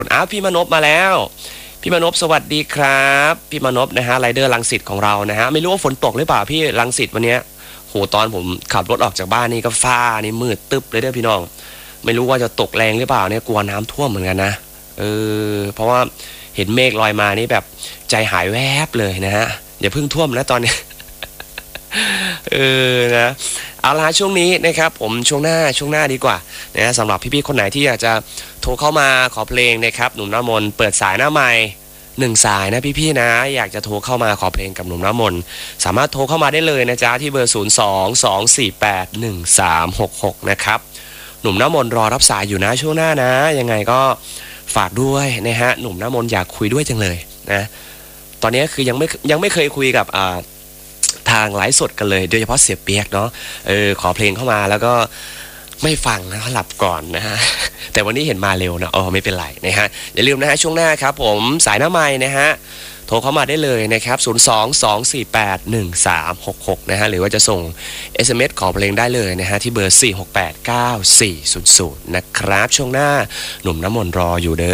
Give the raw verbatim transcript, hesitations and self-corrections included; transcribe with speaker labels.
Speaker 1: อ้าวพี่มนพมาแล้วพี่มนพสวัสดีครับพี่มนพนะฮะไรเดอร์รังสิตของเรานะฮะไม่รู้ว่าฝนตกหรือเปล่าพี่รังสิตวันเนี้ยโหตอนผมขับรถออกจากบ้านนี่ก็ฟ้านี่มืดตึ๊บเลยเด้อพี่น้องไม่รู้ว่าจะตกแรงหรือเปล่าเนี่ยกลัวน้ำท่วมเหมือนกันนะเออเพราะว่าเห็นเมฆลอยมานี่แบบใจหายแวบเลยนะฮะอย่าเพิ่งท่วมนะตอนนี้เออนะเอาละช่วงนี้นะครับผมช่วงหน้าช่วงหน้าดีกว่านะสำหรับพี่ๆคนไหนที่อยากจะโทรเข้ามาขอเพลงนะครับหนุ่มน้ำมนต์เปิดสายหน้าไมค์หนึ่งสายนะพี่ๆนะอยากจะโทรเข้ามาขอเพลงกับหนุ่มน้ำมนต์สามารถโทรเข้ามาได้เลยนะจ๊ะที่เบอร์ศูนย์ สอง สอง สี่ แปด หนึ่ง สาม หก หกนะครับหนุ่มน้ำมนต์รอรับสายอยู่นะช่วงหน้านะยังไงก็ฝากด้วยนะฮะหนุ่มน้ำมนต์อยากคุยด้วยจังเลยนะตอนนี้คือยังไม่ยังไม่เคยคุยกับอ่าทางไลฟ์สดกันเลยโดยเฉพาะเสียเปียกเนาะเออขอเพลงเข้ามาแล้วก็ไม่ฟังนะเขาหลับก่อนนะฮะแต่วันนี้เห็นมาเร็วนะอ๋อไม่เป็นไรนะฮะอย่าลืมนะฮะช่วงหน้าครับผมสายหน้าไม้นะฮะโทรเข้ามาได้เลยนะครับศูนย์ สอง สอง สี่ แปด หนึ่ง สาม หก หกนะฮะหรือว่าจะส่ง เอส เอ็ม เอส ขอเพลงได้เลยนะฮะที่เบอร์ สี่ หก แปด เก้า สี่ ศูนย์ ศูนย์นะครับช่วงหน้าหนุ่มน้ำมนต์รออยู่เด้อ